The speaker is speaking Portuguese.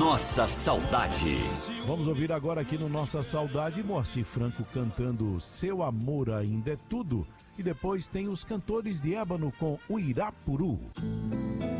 Nossa Saudade. Vamos ouvir agora aqui no Nossa Saudade, Moacir Franco cantando Seu Amor Ainda é Tudo. E depois tem os Cantores de Ébano com o Irapuru.